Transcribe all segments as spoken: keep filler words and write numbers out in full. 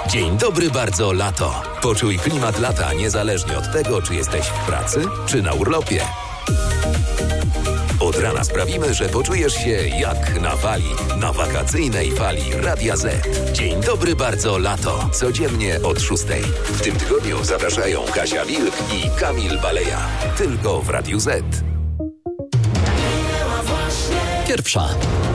Dzień dobry bardzo, lato. Poczuj klimat lata niezależnie od tego, czy jesteś w pracy, czy na urlopie. Od rana sprawimy, że poczujesz się jak na fali, na wakacyjnej fali Radia Z. Dzień dobry bardzo, lato. Codziennie od szóstej. W tym tygodniu zapraszają Kasia Wilk i Kamil Baleja. Tylko w Radiu Z. Pierwsza.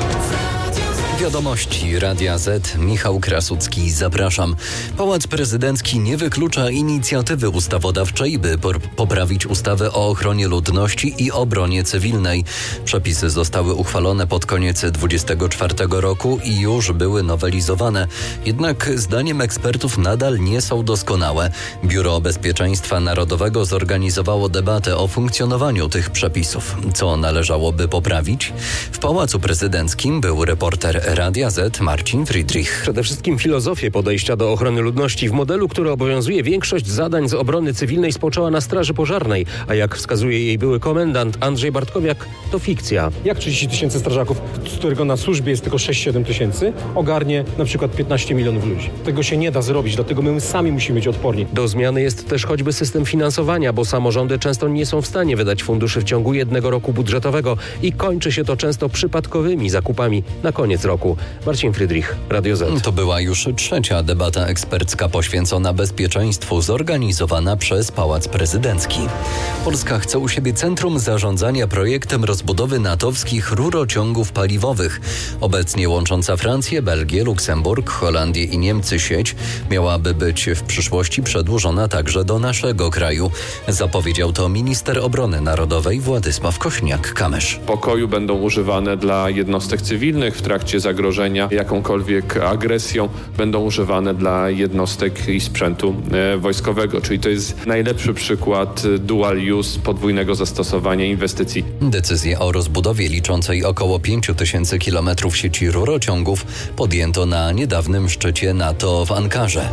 Wiadomości Radia Z. Michał Krasucki, zapraszam. Pałac Prezydencki nie wyklucza inicjatywy ustawodawczej, by por- poprawić ustawę o ochronie ludności i obronie cywilnej. Przepisy zostały uchwalone pod koniec dwudziestego czwartego roku i już były nowelizowane. Jednak zdaniem ekspertów nadal nie są doskonałe. Biuro Bezpieczeństwa Narodowego zorganizowało debatę o funkcjonowaniu tych przepisów. Co należałoby poprawić? W Pałacu Prezydenckim był reporter Radia Z Marcin Friedrich. Przede wszystkim filozofię podejścia do ochrony ludności. W modelu, który obowiązuje, większość zadań z obrony cywilnej spoczęła na straży pożarnej, a jak wskazuje jej były komendant Andrzej Bartkowiak, to fikcja. Jak trzydzieści tysięcy strażaków, z którego na służbie jest tylko sześć siedem tysięcy, ogarnie na przykład piętnaście milionów ludzi. Tego się nie da zrobić, dlatego my sami musimy być odporni. Do zmiany jest też choćby system finansowania, bo samorządy często nie są w stanie wydać funduszy w ciągu jednego roku budżetowego i kończy się to często przypadkowymi zakupami na koniec roku. Marcin Friedrich, Radio Z. To była już trzecia debata ekspercka poświęcona bezpieczeństwu, zorganizowana przez Pałac Prezydencki. Polska chce u siebie centrum zarządzania projektem rozbudowy natowskich rurociągów paliwowych. Obecnie łącząca Francję, Belgię, Luksemburg, Holandię i Niemcy sieć miałaby być w przyszłości przedłużona także do naszego kraju. Zapowiedział to minister obrony narodowej Władysław Kośniak-Kamysz. Pokoju będą używane dla jednostek cywilnych w trakcie zagrożenia jakąkolwiek agresją, będą używane dla jednostek i sprzętu e, wojskowego, czyli to jest najlepszy przykład dual use, podwójnego zastosowania inwestycji. Decyzję o rozbudowie liczącej około pięć tysięcy kilometrów sieci rurociągów podjęto na niedawnym szczycie NATO w Ankarze.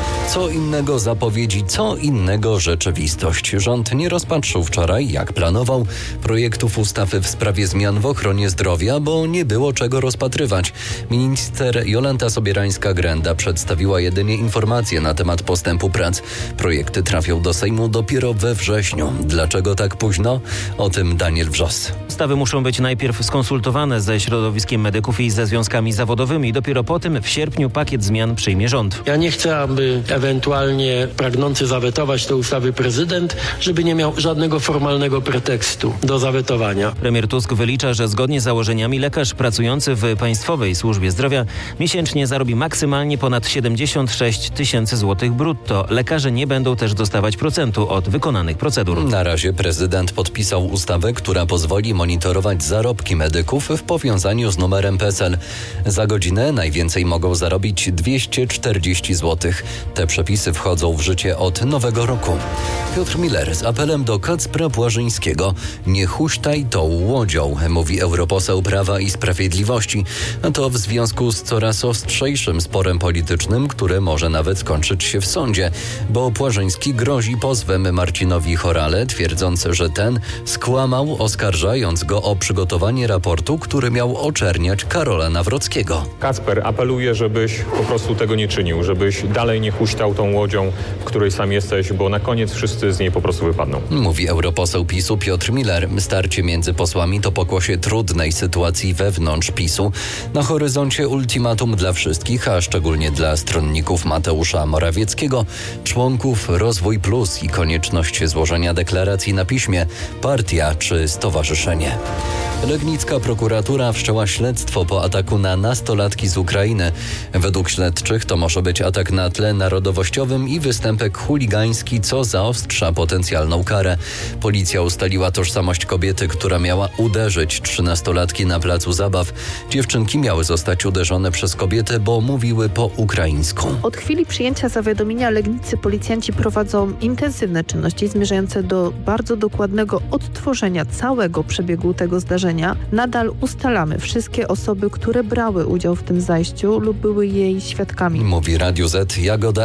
Co innego zapowiedzi, co innego rzeczywistość. Rząd nie rozpatrzył wczoraj, jak planował, projektów ustawy w sprawie zmian w ochronie zdrowia, bo nie było czego rozpatrywać. Minister Jolanta Sobierańska-Grenda przedstawiła jedynie informacje na temat postępu prac. Projekty trafią do Sejmu dopiero we wrześniu. Dlaczego tak późno? O tym Daniel Wrzos. Ustawy muszą być najpierw skonsultowane ze środowiskiem medyków i ze związkami zawodowymi. Dopiero potem w sierpniu pakiet zmian przyjmie rząd. Ja nie chcę, aby ewentualnie pragnący zawetować te ustawy prezydent, żeby nie miał żadnego formalnego pretekstu do zawetowania. Premier Tusk wylicza, że zgodnie z założeniami lekarz pracujący w Państwowej Służbie Zdrowia miesięcznie zarobi maksymalnie ponad siedemdziesiąt sześć tysięcy złotych brutto. Lekarze nie będą też dostawać procentu od wykonanych procedur. Na razie prezydent podpisał ustawę, która pozwoli monitorować zarobki medyków w powiązaniu z numerem P E S E L. Za godzinę najwięcej mogą zarobić dwieście czterdzieści złotych. Te przepisy wchodzą w życie od nowego roku. Piotr Miller z apelem do Kacpra Błażyńskiego. Nie huśtaj tą łodzią, mówi europoseł Prawa i Sprawiedliwości. A to w związku z coraz ostrzejszym sporem politycznym, który może nawet skończyć się w sądzie, bo Błażyński grozi pozwem Marcinowi Horale, twierdząc, że ten skłamał, oskarżając go o przygotowanie raportu, który miał oczerniać Karola Nawrockiego. Kacper, apeluję, żebyś po prostu tego nie czynił, żebyś dalej nie huśtał tą łodzią, w której sam jesteś, bo na koniec wszyscy z niej po prostu wypadną. Mówi europoseł PiSu Piotr Miller. Starcie między posłami to pokłosie trudnej sytuacji wewnątrz PiSu. Na horyzoncie ultimatum dla wszystkich, a szczególnie dla stronników Mateusza Morawieckiego, członków Rozwój Plus i konieczność złożenia deklaracji na piśmie, partia czy stowarzyszenie. Legnicka prokuratura wszczęła śledztwo po ataku na nastolatki z Ukrainy. Według śledczych to może być atak na tle narodowościowym i występek chuligański, co zaostrza potencjalną karę. Policja ustaliła tożsamość kobiety, która miała uderzyć trzynastolatki na placu zabaw. Dziewczynki miały zostać uderzone przez kobietę, bo mówiły po ukraińsku. Od chwili przyjęcia zawiadomienia legniccy policjanci prowadzą intensywne czynności zmierzające do bardzo dokładnego odtworzenia całego przebiegu tego zdarzenia. Nadal ustalamy wszystkie osoby, które brały udział w tym zajściu lub były jej świadkami. Mówi Radiu Z Jagoda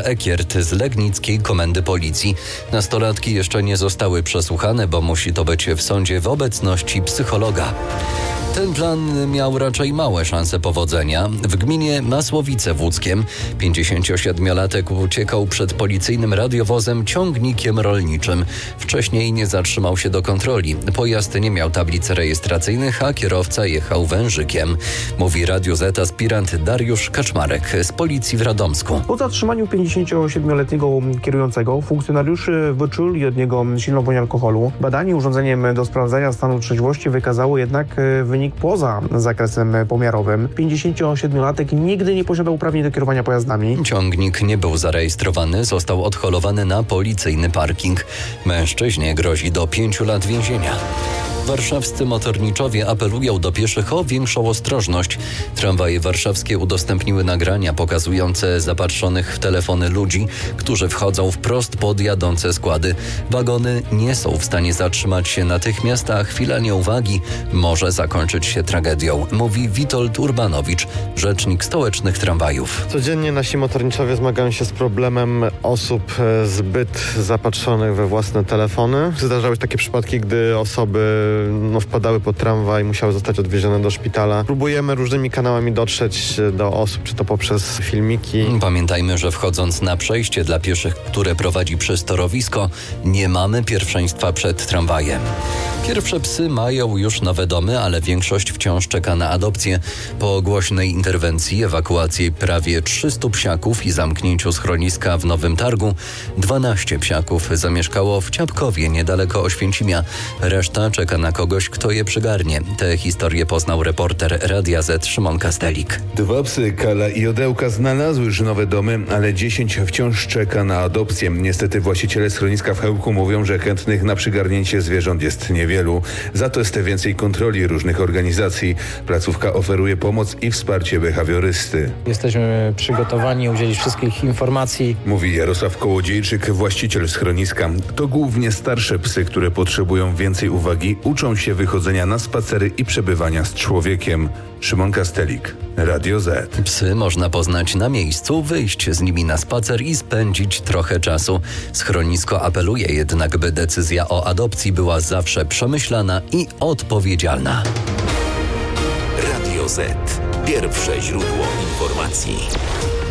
Ekiert z legnickiej komendy policji. Nastolatki jeszcze nie zostały przesłuchane, bo musi to być w sądzie w obecności psychologa. Ten plan miał raczej małe szanse powodzenia. W gminie Masłowice w Łódzkiem pięćdziesięciosiedmiolatek uciekał przed policyjnym radiowozem ciągnikiem rolniczym. Wcześniej nie zatrzymał się do kontroli. Pojazd nie miał tablic rejestracyjnych, a kierowca jechał wężykiem. Mówi Radio Z aspirant Dariusz Kaczmarek z policji w Radomsku. Po zatrzymaniu pięćdziesięciosiedmioletniego kierującego funkcjonariusze wyczuli od niego silną woń alkoholu. Badanie urządzeniem do sprawdzania stanu trzeźwości wykazało jednak wynik poza zakresem pomiarowym. pięćdziesięciosiedmiolatek nigdy nie posiadał uprawnień do kierowania pojazdami. Ciągnik nie był zarejestrowany, został odholowany na policyjny parking. Mężczyźnie grozi do pięciu lat więzienia. Warszawscy motorniczowie apelują do pieszych o większą ostrożność. Tramwaje warszawskie udostępniły nagrania pokazujące zapatrzonych w telefony ludzi, którzy wchodzą wprost pod jadące składy. Wagony nie są w stanie zatrzymać się natychmiast, a chwila nieuwagi może zakończyć się tragedią, mówi Witold Urbanowicz, rzecznik stołecznych tramwajów. Codziennie nasi motorniczowie zmagają się z problemem osób zbyt zapatrzonych we własne telefony. Zdarzały się takie przypadki, gdy osoby no, wpadały pod tramwaj, musiały zostać odwiezione do szpitala. Próbujemy różnymi kanałami dotrzeć do osób, czy to poprzez filmiki. Pamiętajmy, że wchodząc na przejście dla pieszych, które prowadzi przez torowisko, nie mamy pierwszeństwa przed tramwajem. Pierwsze psy mają już nowe domy, ale większość wciąż czeka na adopcję. Po głośnej interwencji, ewakuacji prawie trzystu psiaków i zamknięciu schroniska w Nowym Targu, dwanaście psiaków zamieszkało w Ciapkowie, niedaleko Oświęcimia. Reszta czeka na kogoś, kto je przygarnie. Tę historię poznał reporter Radia Z Szymon Kastelik. Dwa psy, Kala i Odełka, znalazły już nowe domy, ale dziesięć wciąż czeka na adopcję. Niestety właściciele schroniska w Chełmku mówią, że chętnych na przygarnięcie zwierząt jest niewielu. Za to jest więcej kontroli różnych organizacji. Placówka oferuje pomoc i wsparcie behawiorysty. Jesteśmy przygotowani udzielić wszystkich informacji. Mówi Jarosław Kołodziejczyk, właściciel schroniska. To głównie starsze psy, które potrzebują więcej uwagi, uczą się wychodzenia na spacery i przebywania z człowiekiem. Szymon Kastelik, Radio Z. Psy można poznać na miejscu, wyjść z nimi na spacer i spędzić trochę czasu. Schronisko apeluje jednak, by decyzja o adopcji była zawsze przemyślana i odpowiedzialna. Radio Z. Pierwsze źródło informacji.